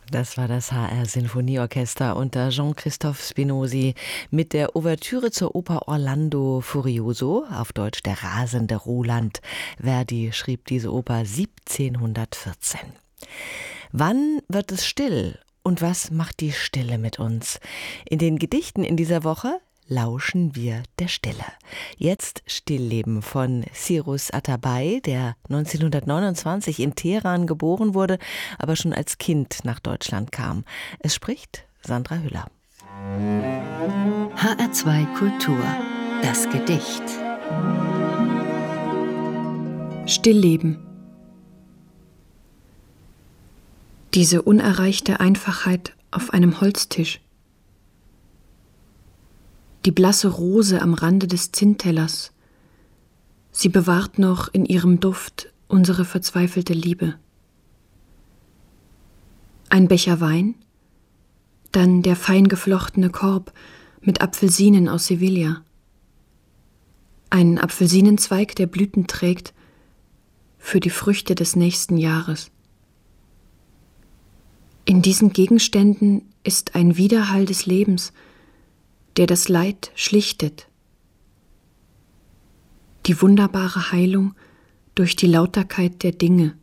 Das war das HR-Sinfonieorchester unter Jean-Christophe Spinozzi mit der Ouvertüre zur Oper Orlando Furioso, auf Deutsch Der rasende Roland. Verdi schrieb diese Oper 1714. Wann wird es still und was macht die Stille mit uns? In den Gedichten in dieser Woche lauschen wir der Stille. Jetzt Stillleben von Cyrus Atabay, der 1929 in Teheran geboren wurde, aber schon als Kind nach Deutschland kam. Es spricht Sandra Hüller. HR2 Kultur. Das Gedicht. Stillleben. Diese unerreichte Einfachheit auf einem Holztisch. Die blasse Rose am Rande des Zinntellers. Sie bewahrt noch in ihrem Duft unsere verzweifelte Liebe. Ein Becher Wein, dann der fein geflochtene Korb mit Apfelsinen aus Sevilla. Ein Apfelsinenzweig, der Blüten trägt für die Früchte des nächsten Jahres. In diesen Gegenständen ist ein Widerhall des Lebens, der das Leid schlichtet. Die wunderbare Heilung durch die Lauterkeit der Dinge.